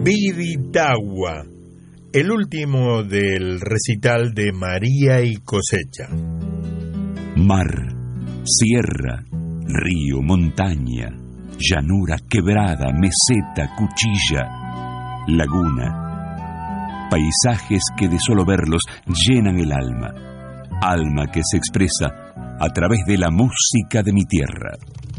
Viritagua, el último del recital de María y Cosecha. Mar, sierra, río, montaña, llanura, quebrada, meseta, cuchilla, laguna. Paisajes que de solo verlos llenan el alma que se expresa a través de la música de mi tierra.